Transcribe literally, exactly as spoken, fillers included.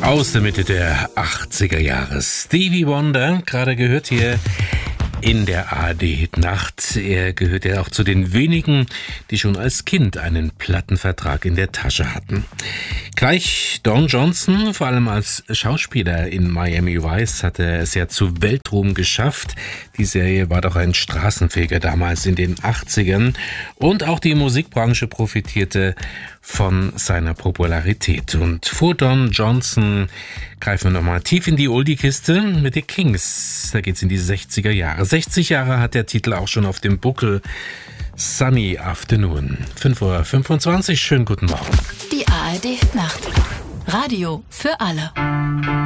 Aus der Mitte der achtziger Jahre. Stevie Wonder, gerade gehört hier in der A R D-Hit-Nacht. Er gehört ja auch zu den wenigen, die schon als Kind einen Plattenvertrag in der Tasche hatten. Gleich Don Johnson, vor allem als Schauspieler in Miami Vice, hat er es ja zu Weltruhm geschafft. Die Serie war doch ein Straßenfeger damals in den achtzigern. Und auch die Musikbranche profitierte von seiner Popularität. Und vor Don Johnson greifen wir nochmal tief in die Oldie-Kiste mit den Kings. Da geht's in die sechziger Jahre. sechzig Jahre hat der Titel auch schon auf dem Buckel. Sunny Afternoon. fünf Uhr fünfundzwanzig, schönen guten Morgen. Die A R D-Nacht. Radio für alle.